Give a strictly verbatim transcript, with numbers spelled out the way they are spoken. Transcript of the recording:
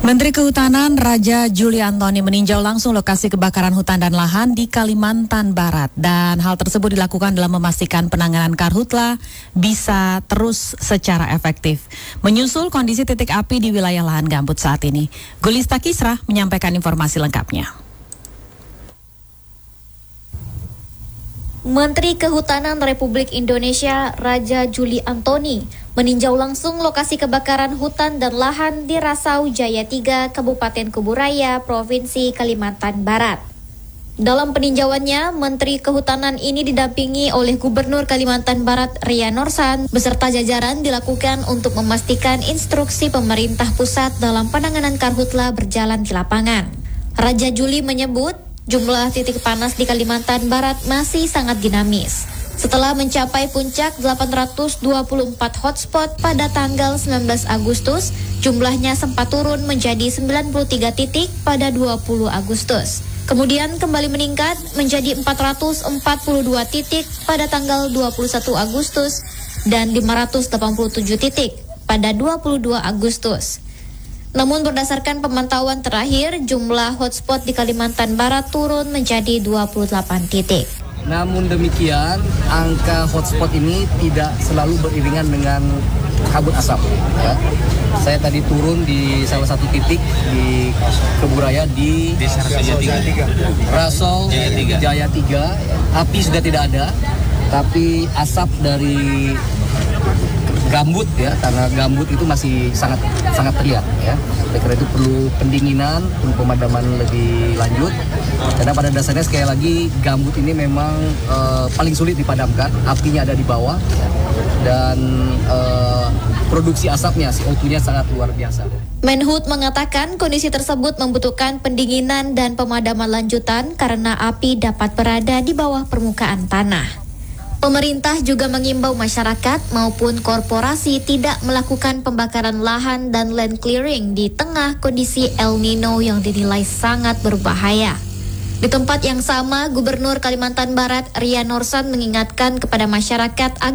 Menteri Kehutanan Raja Juli Antoni meninjau langsung lokasi kebakaran hutan dan lahan di Kalimantan Barat. Dan hal tersebut dilakukan dalam memastikan penanganan karhutla bisa terus secara efektif. Menyusul kondisi titik api di wilayah lahan gambut saat ini. Gulista Kisrah menyampaikan informasi lengkapnya. Menteri Kehutanan Republik Indonesia Raja Juli Antoni meninjau langsung lokasi kebakaran hutan dan lahan di Rasau Jaya tiga, Kabupaten Kuburaya, Provinsi Kalimantan Barat. Dalam peninjauannya, Menteri Kehutanan ini didampingi oleh Gubernur Kalimantan Barat Ria Norsan beserta jajaran dilakukan untuk memastikan instruksi pemerintah pusat dalam penanganan karhutla berjalan di lapangan. Raja Juli menyebut jumlah titik panas di Kalimantan Barat masih sangat dinamis. Setelah mencapai puncak delapan ratus dua puluh empat hotspot pada tanggal sembilan belas Agustus, jumlahnya sempat turun menjadi sembilan puluh tiga titik pada dua puluh Agustus. Kemudian kembali meningkat menjadi empat ratus empat puluh dua titik pada tanggal dua puluh satu Agustus dan lima ratus delapan puluh tujuh titik pada dua puluh dua Agustus. Namun berdasarkan pemantauan terakhir, jumlah hotspot di Kalimantan Barat turun menjadi dua puluh delapan titik. Namun demikian, angka hotspot ini tidak selalu beriringan dengan kabut asap. Ya. Saya tadi turun di salah satu titik di Kuburaya di Rasau Jaya tiga. Api sudah tidak ada, tapi asap dari gambut ya, karena gambut itu masih sangat sangat terlihat ya. Karena itu perlu pendinginan, perlu pemadaman lebih lanjut. Karena pada dasarnya sekali lagi gambut ini memang uh, paling sulit dipadamkan, apinya ada di bawah ya. Dan uh, produksi asapnya, C O dua-nya sangat luar biasa. Menhub mengatakan kondisi tersebut membutuhkan pendinginan dan pemadaman lanjutan karena api dapat berada di bawah permukaan tanah. Pemerintah juga mengimbau masyarakat maupun korporasi tidak melakukan pembakaran lahan dan land clearing di tengah kondisi El Nino yang dinilai sangat berbahaya. Di tempat yang sama, Gubernur Kalimantan Barat Ria Norsan mengingatkan kepada masyarakat agar